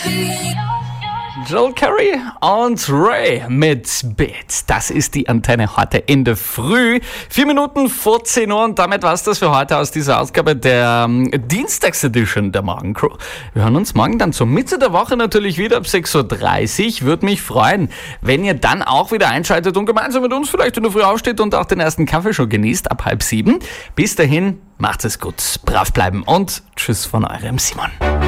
Joel Curry und Ray mit Beat. Das ist die Antenne heute in der Früh. 4 Minuten vor 10 Uhr und damit war's das für heute aus dieser Ausgabe der Dienstags-Edition der Morgencrew. Wir hören uns morgen dann zur Mitte der Woche natürlich wieder ab 6.30 Uhr. Würde mich freuen, wenn ihr dann auch wieder einschaltet und gemeinsam mit uns vielleicht in der Früh aufsteht und auch den ersten Kaffee schon genießt ab 6:30. Bis dahin, macht es gut, brav bleiben und tschüss von eurem Simon.